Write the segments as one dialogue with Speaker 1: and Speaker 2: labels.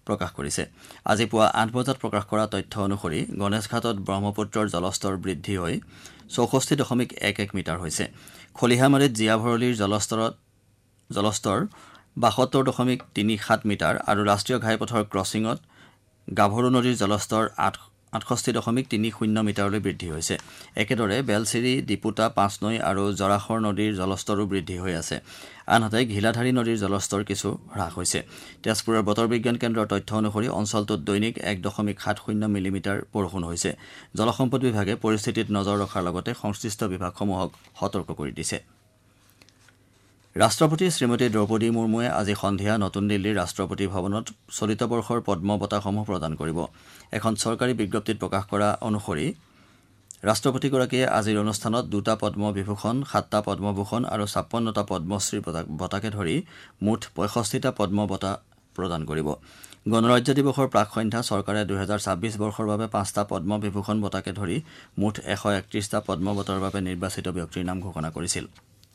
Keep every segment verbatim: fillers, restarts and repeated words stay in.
Speaker 1: প্ৰকাশ কৰিছে। আজি পুৱা আঠ বজাত প্ৰকাশ কৰা তথ্য অনুসৰি গণেশঘাটত ব্ৰহ্মপুত্ৰৰ জলস্তৰ বৃদ্ধি হৈ চৌষষ্ঠি দশমিক এক এক মিটাৰ হৈছে। খলিহামাৰীত জীয়াভৰলীৰ জলস্তৰত জলস্তৰ বাসত্তৰ দশমিক তিনি সাত মিটাৰ আৰু ৰাষ্ট্ৰীয় ঘাইপথৰ ক্ৰছিঙত গাভৰু নদীৰ জলস্তৰ আঠ আঠষষ্ঠি দশমিক তিনি শূন্য মিটাৰলৈ বৃদ্ধি হৈছে। একেদৰে বেলচিৰি ডিপুতা পাঁচনৈ আৰু জৰাখৰ নদীৰ জলস্তৰো বৃদ্ধি হৈ আছে। আনহাতে ঘিলাধাৰী নদীৰ জলস্তৰ কিছু হ্ৰাস হৈছে। তেজপুৰৰ বতৰ বিজ্ঞান কেন্দ্ৰৰ তথ্য অনুসৰি অঞ্চলটোত দৈনিক এক দশমিক সাত শূন্য মিলিমিটাৰ বৰষুণ হৈছে। জলসম্পদ বিভাগে পৰিস্থিতিত নজৰ ৰখাৰ লগতে সংশ্লিষ্ট বিভাগসমূহক সতৰ্ক কৰি দিছে। ৰাষ্ট্ৰপতি শ্ৰীমতী দ্ৰৌপদী মুৰ্মুৱে আজি সন্ধিয়া নতুন দিল্লীৰ ৰাষ্ট্ৰপতি ভৱনত চলিত বৰ্ষৰ পদ্ম বঁটাসমূহ প্ৰদান কৰিব। এখন চৰকাৰী বিজ্ঞপ্তিত প্ৰকাশ কৰা অনুসৰি ৰাষ্ট্ৰপতিগৰাকীয়ে আজিৰ অনুষ্ঠানত দুটা পদ্ম বিভূষণ, সাতটা পদ্মভূষণ আৰু ছাপ্পন্নটা পদ্মশ্ৰী বঁটাকে ধৰি মুঠ পঁয়ষষ্ঠিটা পদ্ম বঁটা প্ৰদান কৰিব। গণৰাজ্য দিৱসৰ প্ৰাক সন্ধ্যা চৰকাৰে দুহেজাৰ ছাব্বিছ বৰ্ষৰ বাবে পাঁচটা পদ্ম বিভূষণ বঁটাকে ধৰি মুঠ এশ একত্ৰিশটা পদ্ম বঁটাৰ বাবে নিৰ্বাচিত ব্যক্তিৰ নাম ঘোষণা কৰিছিল।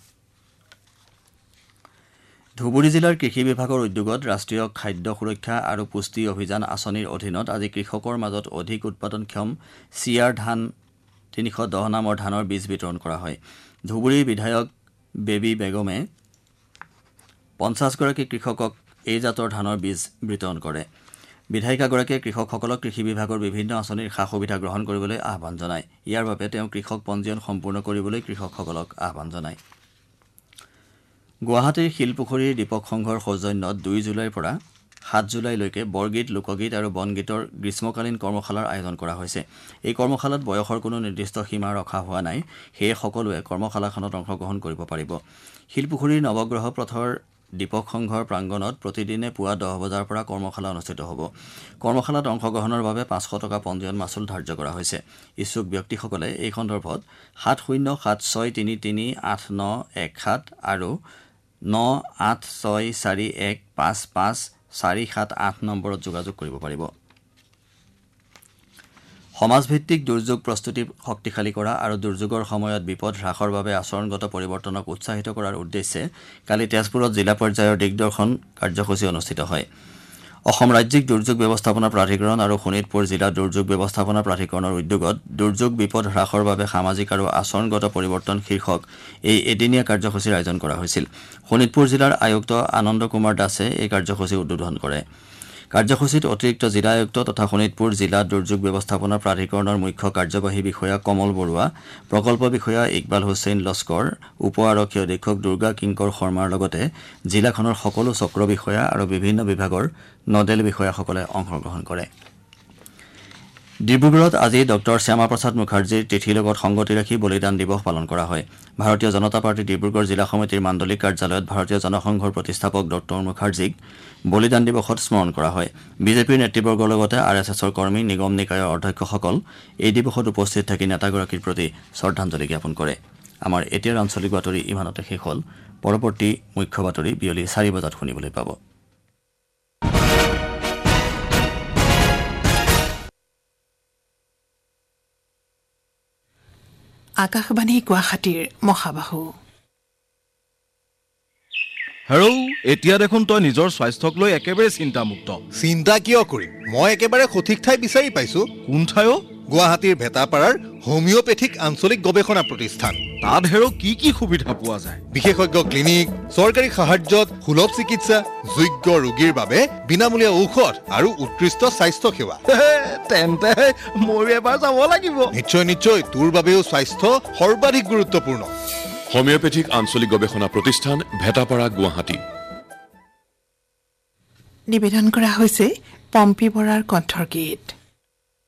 Speaker 1: ধুবুৰী জিলাৰ কৃষি বিভাগৰ উদ্যোগত ৰাষ্ট্ৰীয় খাদ্য সুৰক্ষা আৰু পুষ্টি অভিযান আঁচনিৰ অধীনত আজি কৃষকৰ মাজত অধিক উৎপাদনক্ষম চিয়াৰ ধান তিনিশ দহ নামৰ ধানৰ বীজ বিতৰণ কৰা হয়। ধুবুৰীৰ বিধায়ক বেবী বেগমে পঞ্চাছগৰাকী কৃষকক এই জাতৰ ধানৰ বীজ বিতৰণ কৰে। বিধায়িকাগৰাকীয়ে কৃষকসকলক কৃষি বিভাগৰ বিভিন্ন আঁচনিৰ সা সুবিধা গ্ৰহণ কৰিবলৈ আহ্বান জনায়। ইয়াৰ বাবে তেওঁ কৃষক পঞ্জীয়ন সম্পূৰ্ণ কৰিবলৈ কৃষকসকলক আহ্বান জনায়। গুৱাহাটীৰ শিলপুখুৰীৰ দীপক সংঘৰ সৌজন্যত দুই জুলাইৰ পৰা সাত জুলাইলৈকে বৰগীত, লোকগীত আৰু বনগীতৰ গ্ৰীষ্মকালীন কৰ্মশালাৰ আয়োজন কৰা হৈছে। এই কৰ্মশালাত বয়সৰ কোনো নিৰ্দিষ্ট সীমা ৰখা হোৱা নাই, সেয়ে সকলোৱে কৰ্মশালাখনত অংশগ্ৰহণ কৰিব পাৰিব। শিলপুখুৰীৰ নৱগ্ৰহ পথৰ দীপক সংঘৰ প্ৰাংগণত প্ৰতিদিনে পুৱা দহ বজাৰ পৰা কৰ্মশালা অনুষ্ঠিত হ'ব। কৰ্মশালাত অংশগ্ৰহণৰ বাবে পাঁচশ টকা পঞ্জীয়ন মাচুল ধাৰ্য কৰা হৈছে। ইচ্ছুক ব্যক্তিসকলে এই সন্দৰ্ভত সাত শূন্য সাত ছয় তিনি তিনি আঠ ন এক সাত আৰু ন আঠ ছয় চাৰি এক পাঁচ পাঁচ চাৰি সাত আঠ নম্বৰত যোগাযোগ কৰিব পাৰিব। সমাজভিত্তিক দুৰ্যোগ প্ৰস্তুতি শক্তিশালী কৰা আৰু দুৰ্যোগৰ সময়ত বিপদ হ্ৰাসৰ বাবে আচৰণগত পৰিৱৰ্তনক উৎসাহিত কৰাৰ উদ্দেশ্যে কালি তেজপুৰত জিলা পৰ্যায়ৰ দিগদৰ্শন কাৰ্যসূচী অনুষ্ঠিত হয়। অসম ৰাজ্যিক দুৰ্যোগ ব্যৱস্থাপনা প্ৰাধিকৰণ আৰু শোণিতপুৰ জিলা দুৰ্যোগ ব্যৱস্থাপনা প্ৰাধিকৰণৰ উদ্যোগত দুৰ্যোগ বিপদ হ্ৰাসৰ বাবে সামাজিক আৰু আচৰণগত পৰিৱৰ্তন শীৰ্ষক এই এদিনীয়া কাৰ্যসূচীৰ আয়োজন কৰা হৈছিল। শোণিতপুৰ জিলাৰ আয়ুক্ত আনন্দ কুমাৰ দাসে এই কাৰ্যসূচী উদ্বোধন কৰে। কাৰ্যসূচীত অতিৰিক্ত জিলা আয়ুক্ত তথা শোণিতপুৰ জিলা দুৰ্যোগ ব্যৱস্থাপনা প্ৰাধিকৰণৰ মুখ্য কাৰ্যবাহী বিষয়া কমল বৰুৱা, প্ৰকল্প বিষয়া ইকবাল হুছেইন লস্কৰ, উপ আৰক্ষী অধীক্ষক দুৰ্গা কিংকৰ শৰ্মাৰ লগতে জিলাখনৰ সকলো চক্ৰ বিষয়া আৰু বিভিন্ন বিভাগৰ নডেল বিষয়াসকলে অংশগ্ৰহণ কৰে। ডিব্ৰুগড়ত আজি ডক্টৰ শ্যামা প্ৰসাদ মুখাৰ্জীৰ তিথিৰ লগত সংগতি ৰাখি বলিদান দিৱস পালন কৰা হয়। ভাৰতীয় জনতা পাৰ্টি ডিব্ৰুগড় জিলা সমিতিৰ মাণ্ডলিক কাৰ্যালয়ত ভাৰতীয় জনসংঘৰ প্ৰতিষ্ঠাপক ডক্টৰ মুখাৰ্জীক বলিদান দিৱসত স্মৰণ কৰা হয়। বিজেপিৰ নেতৃবৰ্গৰ লগতে আৰ এছ এছৰ কৰ্মী, নিগম নিকায়ৰ অধ্যক্ষসকল এই দিৱসত উপস্থিত থাকি নেতাগৰাকীৰ প্ৰতি শ্ৰদ্ধাঞ্জলি জ্ঞাপন কৰে। আমাৰ এতিয়াৰ আঞ্চলিক বাতৰি ইমানতে শেষ হ'ল। পৰৱৰ্তী মুখ্য বাতৰি বিয়লি চাৰি বজাত শুনিবলৈ পাব।
Speaker 2: আকাশবাণী গুৱাহাটীৰ মহাবাহু।
Speaker 3: হেৰৌ, এতিয়া দেখোন তই নিজৰ স্বাস্থ্যক লৈ একেবাৰে চিন্তামুক্ত।
Speaker 4: চিন্তা কিয় কৰিম? মই একেবাৰে সঠিক ঠাই বিচাৰি পাইছো।
Speaker 3: কোন ঠাই?
Speaker 4: গুৱাহাটীৰ ভেটাপাৰাৰ হোমিঅ'পেথিক আঞ্চলিক গৱেষণা প্ৰতিষ্ঠান।
Speaker 3: তাত হেৰৌ কি কি সুবিধা পোৱা যায়?
Speaker 4: বিশেষজ্ঞ ক্লিনিক, চৰকাৰী সাহায্যত সুলভ চিকিৎসা, যোগ্য ৰোগীৰ বাবে বিনামূলীয়া ঔষধ আৰু উৎকৃষ্ট স্বাস্থ্য সেৱা।
Speaker 3: তেন্তে মই এবাৰ যাব লাগিব।
Speaker 4: নিশ্চয় নিশ্চয়, তোৰ বাবেও স্বাস্থ্য সৰ্বাধিক গুৰুত্বপূৰ্ণ।
Speaker 5: হোমিঅ'পেথিক আঞ্চলিক গৱেষণা প্ৰতিষ্ঠান, ভেটাপাৰা, গুৱাহাটী।
Speaker 2: নিবেদন কৰা হৈছে পম্পী বৰাৰ কণ্ঠৰ গীত।